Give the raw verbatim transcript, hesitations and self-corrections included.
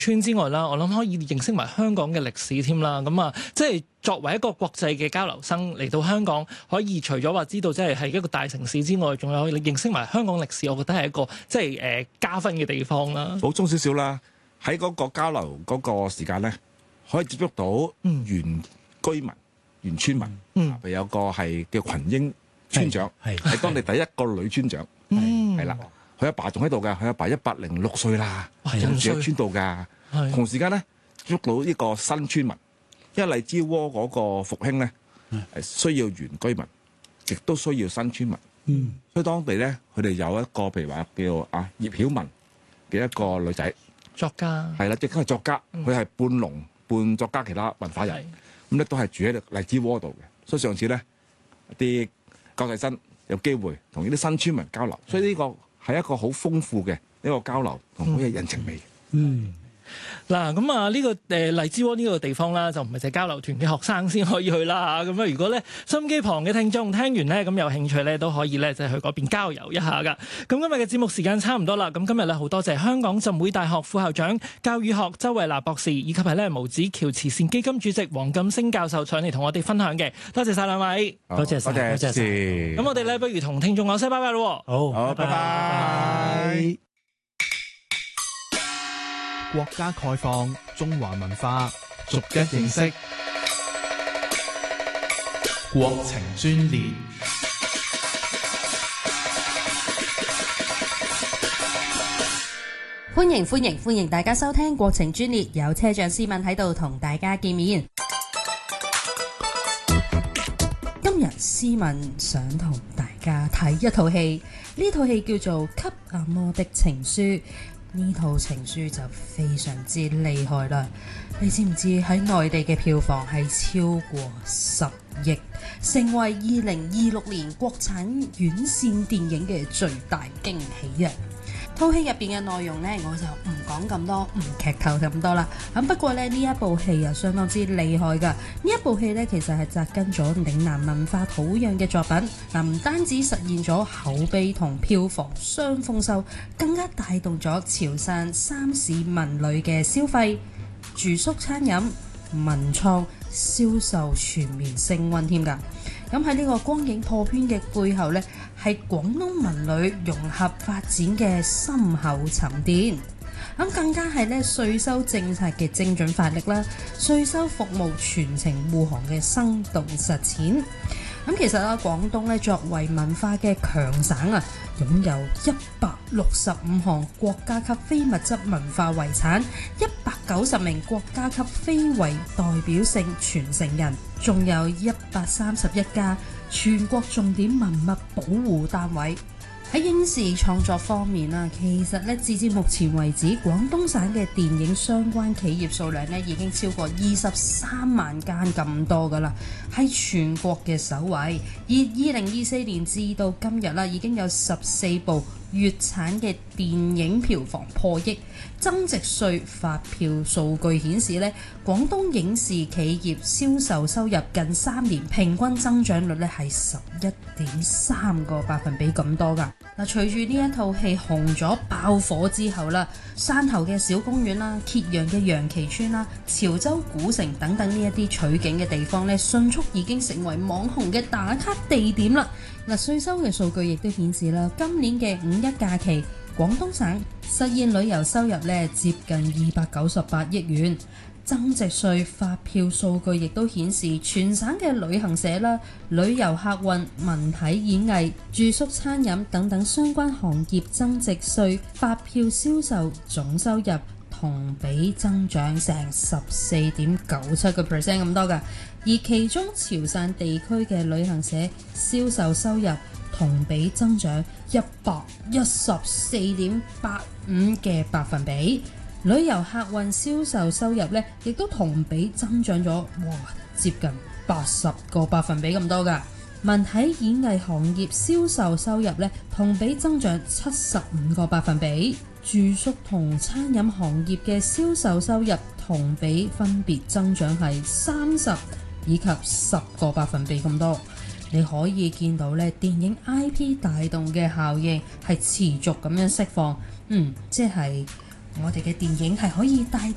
村之外啦，我諗可以認識埋香港嘅歷史添啦。咁啊，即係作為一個國際嘅交流生嚟到香港，可以除咗話知道即係係一個大城市之外，仲有可以認識埋香港歷史，我覺得係一個即係誒、呃、加分嘅地方啦。 補充少少啦，喺嗰個交流嗰個時間咧，可以接觸到原居民、嗯、原村民，嗯，譬如有個係叫群英村長，係係當地第一個女村長，係啦。佢阿爸仲喺度㗎，佢阿爸一百零六歲啦，仲住喺村度㗎。同時間咧，捉到呢個新村民，因為荔枝窩嗰個復興咧，係需要原居民，亦都需要新村民。嗯，所以當地咧，佢哋有一個譬如話叫啊葉曉文嘅一個女仔作家， 係啦，即係作家，佢係半農半作家，其他文化人，咁咧都係住喺荔枝窩度嘅。所以上次咧，啲國際生有機會同呢啲新村民交流，所以呢個係一個好豐富嘅一個交流同好有人情味。 嗯，嗱咁啊，呢個誒荔枝窩呢個地方啦，就唔係淨係交流團嘅學生先可以去啦嚇。咁啊，如果咧收音機旁嘅聽眾聽完咧，咁有興趣咧都可以咧就係去嗰邊郊遊一下噶。咁今日嘅節目時間差唔多啦。咁今日咧好多謝香港浸會大學副校長教育學周慧娜博士，以及係咧毛子橋慈善基金主席黃錦星教授上嚟同我哋分享嘅。多謝晒兩位， 多謝晒，多謝晒。 咁我哋咧不如同聽眾講聲拜拜咯。 好， 好，拜拜。 國家概況，中華文化逐一認識。國情專列， 歡迎歡迎歡迎大家收聽國情專列，有車長思敏喺度同大家見面。今日思敏想同大家睇一套戲，呢套戲叫做《給阿嬤的情書》。呢套情書就非常之厲害啦！你知唔知喺內地嘅票房係超過十億，成為二零二六年國產院線電影嘅最大驚喜啊！套戲入邊嘅內容呢，我就唔講咁多，唔劇透咁多啦。咁不過咧，呢一部戲啊，相當之厲害噶。呢一部戲呢，其實係扎根咗嶺南文化土壤嘅作品。嗱，唔單止實現咗口碑同票房雙豐收，更加帶動咗潮汕三市文旅嘅消費、住宿、餐飲、文創、銷售全面升溫添㗎。咁喺呢個光影破圈嘅背後呢，係廣東文旅融合發展嘅深厚沉澱。咁更加係咧稅收政策嘅精準發力啦，稅收服務全程護航嘅生動實踐。咁其實啊，廣東咧作為文化嘅強省啊，擁有一百六十五項國家級非物質文化遺產，一百九十名國家級非遺代表性傳承人，仲有一百三十一家全國重點文物保護單位。喺影視創作方面啊，其實咧，截至目前為止，廣東省嘅電影相關企業數量咧已經超過二十三萬間咁多噶啦，係全國嘅首位。而二零二四年至到今日啦，已經有十四部粵產嘅電影票房破億。增值稅發票數據顯示咧，廣東影視企業銷售收入近三年平均增長率咧係十一點三個百分比咁多噶。嗱，隨住呢一套戲紅咗爆火之後啦，汕頭嘅小公園啦、揭陽嘅楊岐村啦、潮州古城等等呢一啲取景嘅地方咧，迅速已經成為網紅嘅打卡地點啦。嗱，稅收嘅數據亦都顯示啦，今年嘅五一假期，廣東省實現旅遊收入咧接近二百九十八億元。增值稅發票數據亦都顯示，全省嘅旅行社啦、旅遊客運、文體演藝、住宿餐飲等等相關行業增值稅發票銷售總收入同比增長成十四點九七個 percent 咁多㗎，而其中潮汕地區嘅旅行社銷售收入同比增長一百一十四點八五嘅百分比。旅遊客運銷售收入咧，亦都同比增長咗，哇，接近八十個百分比咁多㗎。文體演藝行業銷售收入咧，同比增長七十五個百分比。住宿同餐飲行業嘅銷售收入同比分別增長係三十以及十個百分比咁多。你可以見到咧，電影 I P 帶動嘅效應係持續咁樣釋放，嗯，即係我哋嘅電影係可以帶